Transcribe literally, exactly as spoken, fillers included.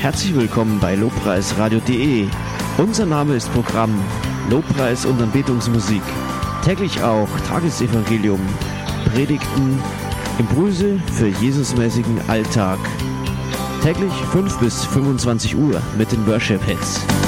Herzlich willkommen bei lobpreisradio punkt de. Unser Name ist Programm Lobpreis und Anbetungsmusik. Täglich auch Tagesevangelium, Predigten, Impulse für Jesusmäßigen Alltag. Täglich fünf bis fünfundzwanzig Uhr mit den Worship Hits.